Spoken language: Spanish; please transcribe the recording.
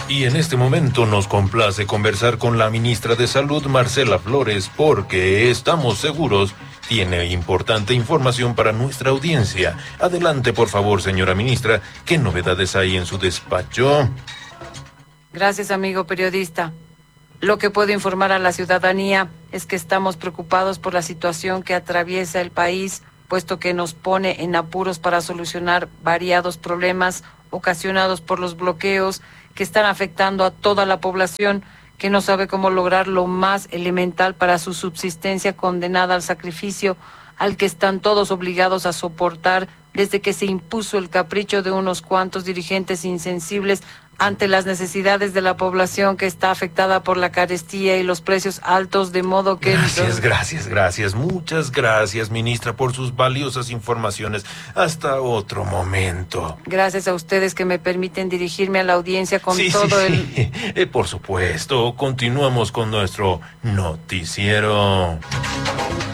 Y en este momento nos complace conversar con la ministra de Salud, Marcela Flores, porque estamos seguros tiene importante información para nuestra audiencia. Adelante, por favor, señora ministra. ¿Qué novedades hay en su despacho? Gracias, amigo periodista. Lo que puedo informar a la ciudadanía es que estamos preocupados por la situación que atraviesa el país, puesto que nos pone en apuros para solucionar variados problemas ocasionados por los bloqueos que están afectando a toda la población, que no sabe cómo lograr lo más elemental para su subsistencia, condenada al sacrificio al que están todos obligados a soportar desde que se impuso el capricho de unos cuantos dirigentes insensibles ante las necesidades de la población que está afectada por la carestía y los precios altos, de modo que... Gracias. Muchas gracias, ministra, por sus valiosas informaciones. Hasta otro momento. Gracias a ustedes que me permiten dirigirme a la audiencia con Sí. Por supuesto, continuamos con nuestro noticiero.